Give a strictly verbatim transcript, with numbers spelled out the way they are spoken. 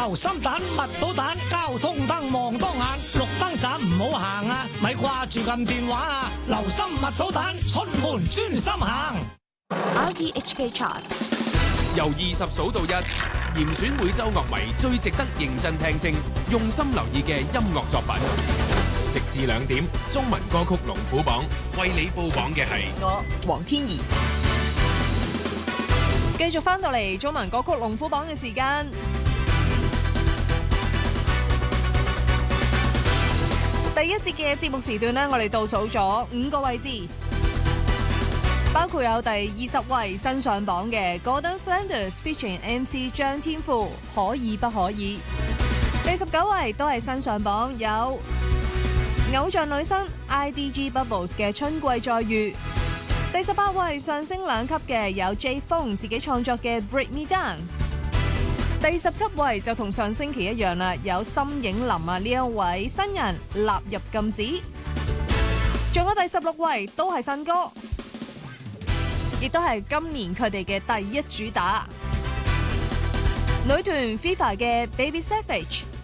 留心蛋、蜜到蛋，交通燈望多眼，綠燈盞唔好行啊！咪掛住撳電話啊！留心蜜到蛋，出門專心行。 R T H K Chart 由二十數到一，嚴選每週樂迷最值得認真聽清、用心留意嘅音樂作品。直至兩點，中文歌曲龍虎榜為你報榜嘅係我黃天怡。繼續翻到嚟中文歌曲龍虎榜嘅時間，第一節嘅節目時段呢，我哋倒數咗五個位置，包括有第二十位新上榜嘅 Gordon Flanders featuring M C 張天賦，可以不可以？第十九位都係新上榜，有偶像女生 I D G Bubbles 嘅春季再遇。第十八位上升兩級嘅有 J 風自己創作嘅 Break Me Down。第十七位就同上星期一樣啦，有深影林啊呢一位新人納入禁止。仲有第十六位都係新歌，亦都係今年佢哋嘅第一主打，女團 FIFA 嘅 Baby Savage。